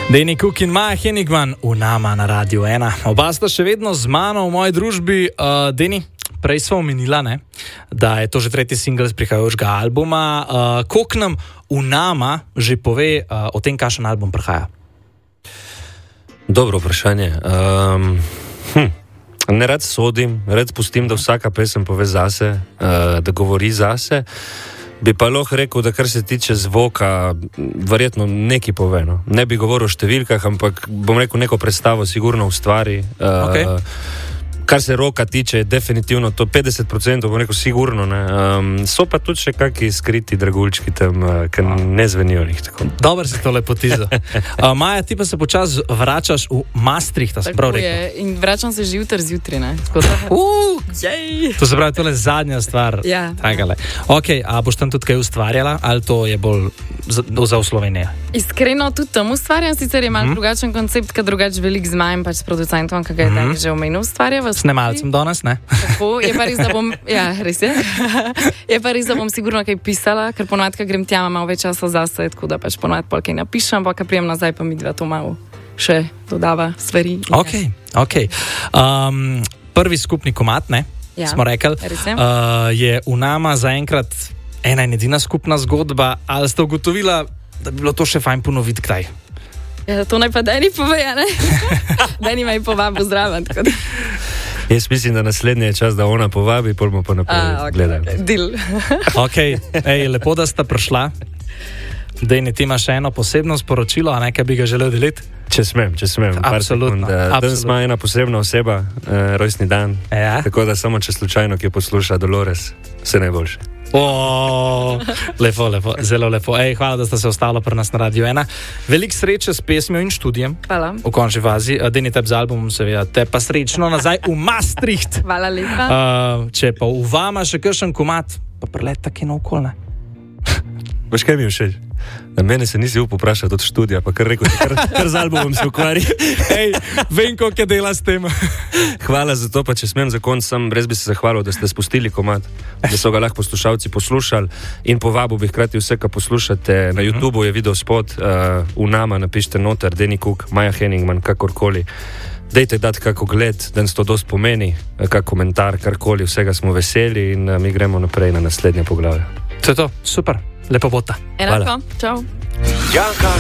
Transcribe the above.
Danny Cook in Maja Henigman, Unama na Radiu 1. Oba sta še vedno z mano v moji družbi. Danny, prej smo omenila, da je to že tretji singl z prihajajočega albuma. Koliko nam Unama že pove o tem, kakšen album prihaja? Dobro vprašanje. Ne rad sodim, rad pustim, da vsaka pesem pove zase, da govori zase. Bi pa lahko rekel, da kar se tiče zvoka, verjetno nekaj pove. No. Ne bi govoril o številkah, ampak bom rekel, neko predstavo sigurno ustvari. Okay. Kar se roka tiče, je definitivno to 50%, bom rekel, sigurno. So pa tudi še kakšni skriti dragulčki tam, ki ne zvenijo njih tako. Dobro si to lepo tizal. Maja, ti pa se počas vračaš v Maastricht, sem prav rekel. Tako je, in vračam se že jutri, ne? To se pravi, to je zadnja stvar. Ja. Ok, a boš tam tudi kaj ustvarjala, ali to je bolj za v Sloveniji? Iskreno tudi tam ustvarjam, sicer je malo drugačen koncept, ker drugač velik z Majem, pač s producentom, ki ga je Dani že omenil, ustvarja. Snemalcem danes, ne? Tako, je pa res, da bom, ja, res je. Je pa res, da bom sigurno kaj pisala, ker ponovadi, ko grem tja, imam malo več časa zase, tako da pač ponovadi pol kaj napišem, pa ko prijem nazaj, pa mi dva to malo še dodava stvari. Ok. Prvi skupni komad, ne? Ja, smo rekli, je Unama zaenkrat ena in edina skupna zgodba, ali ste ugotovila, da bi bilo to še fajn ponoviti kdaj? Ja, to naj pa Dani pove, ne? Dani me je povabil zraven, tako da... Jaz mislim, da naslednji je čas, da ona povabi, pol bomo pa naprej gledali. Okay. Deal. Ok, lepo, da sta prišla. Dejni, ti imaš še eno posebno sporočilo, a nekaj bi ga želel deliti? Če smem. Absolutno. Danes ima ena posebna oseba, rojstni dan, tako da samo če slučajno, ki posluša Dolores, vse najboljše. Lepo, zelo lepo. Hvala, da ste se ostali pri nas na Radiu 1. Veliko sreče s pesmijo in študijem. Hvala. V končni fazi. Deni teb z albumom, seveda. Te pa srečno nazaj v Maastricht. Hvala lepa. Če pa v vama še kakšen komad, pa prelet taki naokol, ne? Veš, kaj mi je všeč? Na mene se nisi upal vprašati od študija, pa kar rekel, kar z albumom se ukvari. Vem, koliko je dela s tem. Hvala za to, pa če smem za konc, res bi se zahvalil, da ste spustili komad, da so ga lahko poslušalci poslušali in povabil bi hkrati vse, kar poslušate. Na YouTubeu je video spot, Unama, napišite noter, Danny Cook, Maja Henigman, kakorkoli. Dejte dati kako gled, da nas to dosti pomeni, kak komentar, karkoli, vsega smo veseli in mi gremo naprej na naslednje poglavje. To je to, super, lepo bota. Enako, čau.